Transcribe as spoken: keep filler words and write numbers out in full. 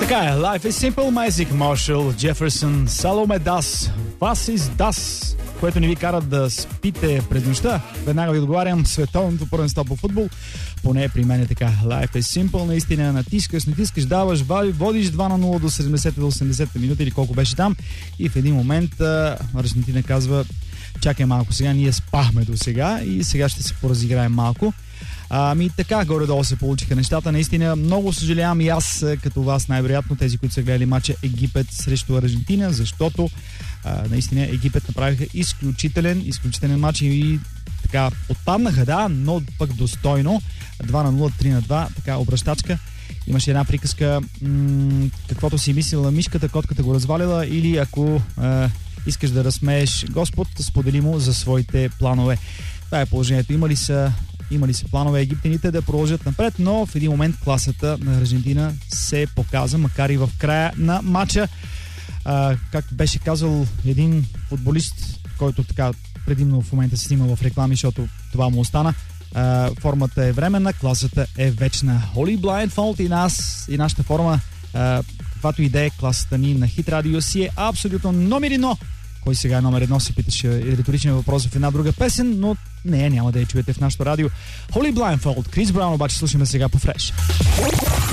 Така е, Life is Simple, Magic Marshall, Jefferson, Salome Das, Was is Das, което не ви кара да спите през нощта. Веднага ви отговарям, световното първенство по футбол, поне при мен е така. Life is Simple, наистина натискаш, натискаш, даваш, водиш два на нула до седемдесета до осемдесета минути или колко беше там и в един момент Аржентина казва: чакай малко, сега ние спахме до сега и сега ще се поразиграем малко. Ами така, горе-долу се получиха нещата. Наистина много съжалявам и аз, като вас най-вероятно, тези, които са гледали матча Египет срещу Аржентина, защото а, наистина Египет направиха изключителен, изключителен матч и така отпаднаха, да, но пък достойно. два на нула, три на два, така обращачка. Имаше една приказка, м- каквото си мислила мишката, котката го развалила, или ако а, искаш да разсмееш Господ, сподели му за своите планове. Това е положението. Има ли са Има ли се планове египтяните да продължат напред, но в един момент класата на Аржентина се показа, макар и в края на матча. А, както беше казал един футболист, който така предимно в момента се снима в реклами, защото това му остана. А, формата е временна, класата е вечна. Holy Blindfold и нас, и нашата форма, а, каквато и да е класата ни на Хит Радио, си е абсолютно номер едно. Кой сега е номер едно, се питаше риторичен въпрос в една друга песен, но не, няма да я чуете в нашото радио. Holy Blindfold, Крис Браун, обаче слушаме сега по Фреш.